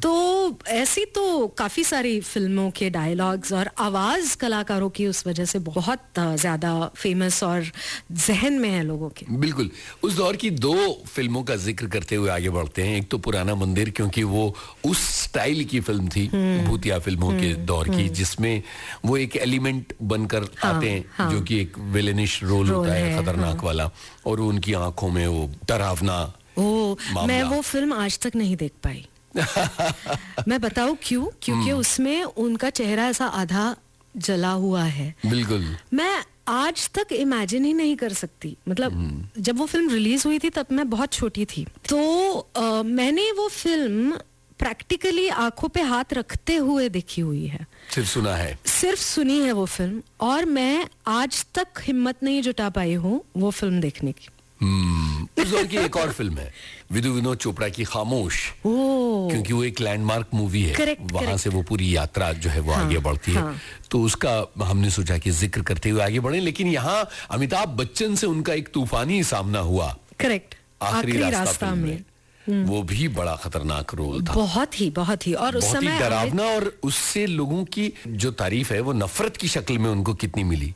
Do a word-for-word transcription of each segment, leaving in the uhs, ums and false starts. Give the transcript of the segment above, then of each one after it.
तो ऐसी तो काफी सारी फिल्मों के डायलॉग्स और आवाज कलाकारों की उस वजह से बहुत ज्यादा फेमस और जहन में है लोगों के। बिल्कुल। उस दौर की दो फिल्मों का जिक्र करते हुए आगे बढ़ते हैं। एक तो पुराना मंदिर, क्योंकि वो उस स्टाइल की फिल्म थी, भूतिया फिल्मों के दौर की, जिसमें वो एक एलिमेंट बनकर हाँ, आते हैं हाँ, जो कि एक विलेनिश रोल, रोल होता है, है खतरनाक हाँ, वाला, और उनकी आंखों में वो डरावना। ओ, मैं वो फिल्म आज तक नहीं देख पाई। मैं बताऊं क्यों? क्योंकि उसमें उनका चेहरा ऐसा आधा जला हुआ है। बिल्कुल। मैं आज तक इमेजिन ही नहीं कर सकती। मतलब जब वो फिल्म रिलीज हुई थी तब मैं बहुत छोटी थी, तो आ, मैंने वो फिल्म प्रैक्टिकली आंखों पे हाथ रखते हुए देखी हुई है। सिर्फ सुना है? सिर्फ सुनी है वो फिल्म, और मैं आज तक हिम्मत नहीं जुटा पाई हूँ वो फिल्म देखने की। हम्म, उस दौर की एक और फिल्म है विदु विनोद चोपड़ा की खामोश, क्योंकि वो एक लैंडमार्क मूवी है। करेक्ट, वहां करेक्ट। से वो पूरी यात्रा जो है वो हाँ, आगे बढ़ती है। हाँ। तो उसका हमने सोचा कि जिक्र करते हुए आगे बढ़े, लेकिन यहाँ अमिताभ बच्चन से उनका एक तूफानी सामना हुआ। करेक्ट, आखिरी रास्ता, रास्ता में, में। वो भी बड़ा खतरनाक रोल था। बहुत ही बहुत ही और उस समय डरावना, और उससे लोगों की जो तारीफ है वो नफरत की शक्ल में उनको कितनी मिली।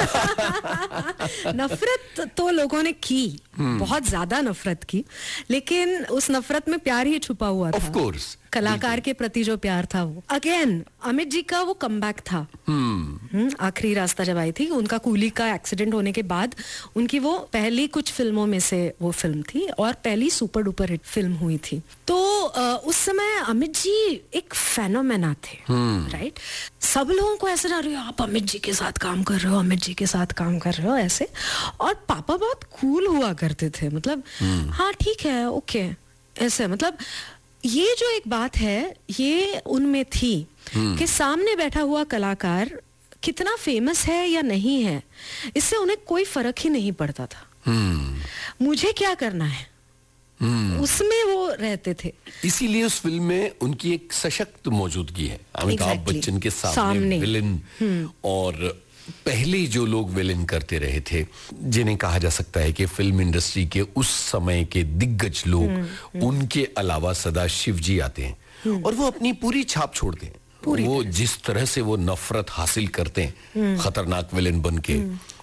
नफरत तो लोगों ने की, बहुत ज्यादा नफरत की, लेकिन उस नफरत में प्यार ही छुपा हुआ था। ऑफ कोर्स, कलाकार के प्रति जो प्यार था वो। अगेन अमित जी का वो कमबैक था। हम्म, आखिरी रास्ता जब आई थी, उनका कूली का एक्सीडेंट होने के बाद उनकी वो पहली कुछ फिल्मों में से वो फिल्म थी, और पहली सुपर डुपर हिट फिल्म हुई थी। तो आ, उस समय अमित जी एक फेनोमेना थे, राइट? सब लोगों को ऐसे जा रही हो, आप अमित जी के साथ काम कर रहे हो, अमित जी के साथ काम कर रहे हो, ऐसे। और पापा बहुत कूल हुआ करते थे, मतलब हाँ ठीक है, ओके, ऐसे। मतलब ये जो एक बात है ये उनमें थी कि सामने बैठा हुआ कलाकार कितना फेमस है या नहीं है, इससे उन्हें कोई फर्क ही नहीं पड़ता था। मुझे क्या करना है, उसमें वो रहते थे। इसीलिए उस फिल्म में उनकी एक सशक्त मौजूदगी है। अमिताभ exactly. बच्चन के सामने, सामने। विलेन, और पहले जो लोग विलेन करते रहे थे, जिन्हें कहा जा सकता है कि फिल्म इंडस्ट्री के उस समय के दिग्गज लोग, हुँ, हुँ. उनके अलावा सदा शिव जी आते हैं और वो अपनी पूरी छाप छोड़ते हैं। वो जिस तरह से वो नफरत हासिल करते हैं खतरनाक विलेन बन के,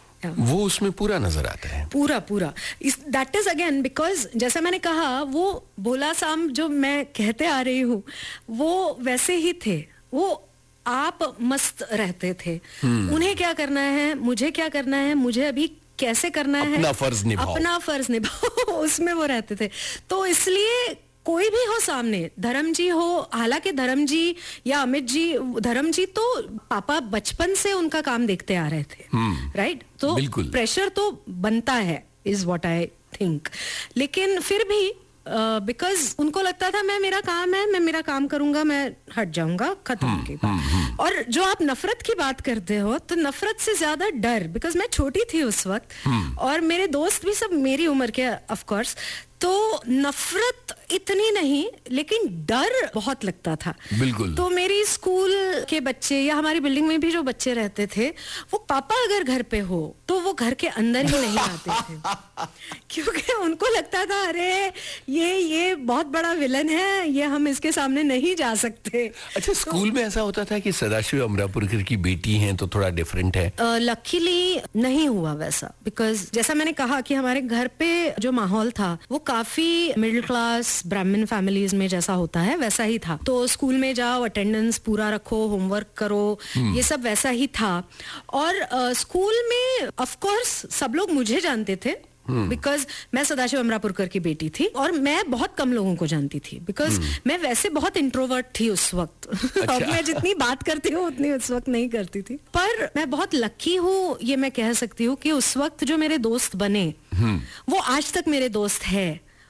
वो उसमें पूरा नजर आता है, पूरा पूरा। दैट इज अगेन बिकॉज जैसा मैंने कहा, वो भोला साम जो मैं कहते आ रही हूँ वो वैसे ही थे। वो आप मस्त रहते थे, उन्हें क्या करना है, मुझे क्या करना है, मुझे अभी कैसे करना है, अपना फर्ज निभाओ, अपना फर्ज निभाओ उसमें वो रहते थे। तो इसलिए कोई भी हो सामने, धर्म जी हो, हालांकि धर्म जी या अमित जी, धर्म जी तो पापा बचपन से उनका काम देखते आ रहे थे, राइट? तो प्रेशर तो बनता है, इज व्हाट आई थिंक। लेकिन फिर भी बिकॉज uh, उनको लगता था मैं, मेरा काम है, मैं मेरा काम करूंगा, मैं हट जाऊंगा, खत्म की बात। और जो आप नफरत की बात करते हो, तो नफरत से ज्यादा डर, बिकॉज मैं छोटी थी उस वक्त और मेरे दोस्त भी सब मेरी उम्र के ऑफ कोर्स, तो नफरत इतनी नहीं लेकिन डर बहुत लगता था। बिल्कुल। तो मेरी स्कूल के बच्चे या हमारी बिल्डिंग में भी जो बच्चे रहते थे, वो पापा अगर घर पे हो तो वो घर के अंदर ही नहीं आते थे क्योंकि उनको लगता था अरे ये ये बहुत बड़ा विलन है, ये हम इसके सामने नहीं जा सकते। अच्छा, स्कूल तो, में ऐसा होता था कि सदाशिव अमरापुरकर की बेटी हैं तो थोड़ा डिफरेंट है? लकीली uh, नहीं हुआ वैसा, बिकॉज जैसा मैंने कहा कि हमारे घर पे जो माहौल था वो काफी मिडिल क्लास ब्राह्मण फैमिलीज में जैसा होता है वैसा ही था। तो स्कूल में जाओ, अटेंडेंस पूरा रखो, होमवर्क करो, ये सब वैसा ही था। और uh, स्कूल में ऑफ कोर्स सब लोग मुझे जानते थे बिकॉज मैं सदाशिव अमरापुरकर की बेटी थी, और मैं बहुत कम लोगों को जानती थी बिकॉज मैं वैसे बहुत इंट्रोवर्ट थी उस वक्त। अच्छा। अब मैं जितनी बात करती हूँ उतनी उस वक्त नहीं करती थी, पर मैं बहुत लकी हूँ, ये मैं कह सकती हूँ कि उस वक्त जो मेरे दोस्त बने वो आज तक मेरे दोस्त है।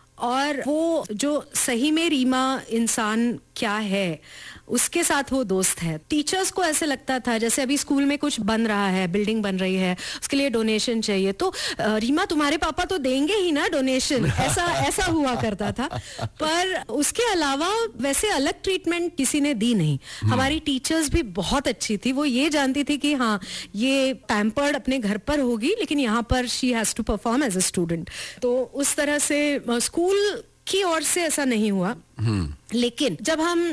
और वो जो सही में रीमा इंसान क्या है उसके साथ वो दोस्त है। टीचर्स को ऐसे लगता था जैसे अभी स्कूल में कुछ बन रहा है, बिल्डिंग बन रही है, उसके लिए डोनेशन चाहिए, तो रीमा तुम्हारे पापा तो देंगे ही ना डोनेशन, ऐसा ऐसा हुआ करता था। पर उसके अलावा वैसे अलग ट्रीटमेंट किसी ने दी नहीं। हमारी टीचर्स भी बहुत अच्छी थी, वो ये जानती थी कि हाँ ये पैम्पर्ड अपने घर पर होगी लेकिन यहाँ पर she has to perform as a student. तो उस तरह से स्कूल की ओर से ऐसा नहीं हुआ। लेकिन जब हम